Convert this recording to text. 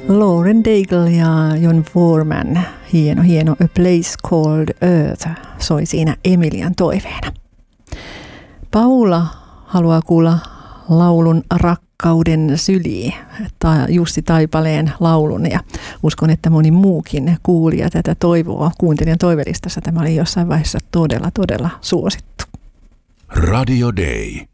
Lauren Daigle ja Jon Foreman, hieno A Place Called Earth, soi siinä Emilian toiveena. Paula haluaa kuulla laulun Rakkauden syliin, Jussi Taipaleen laulun, ja uskon, että moni muukin kuulija tätä toivoa. Kuuntelijan toivelistassa tämä oli jossain vaiheessa todella suosittu. Radio Day.